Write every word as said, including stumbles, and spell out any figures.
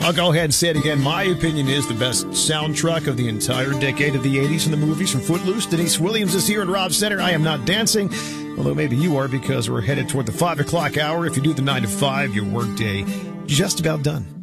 I'll go ahead and say it again. My opinion is the best soundtrack of the entire decade of the eighties and the movies from Footloose. Denise Williams is here in Rob Center. I am not dancing, although maybe you are, because we're headed toward the five o'clock hour. If you do the nine to five, your workday just about done.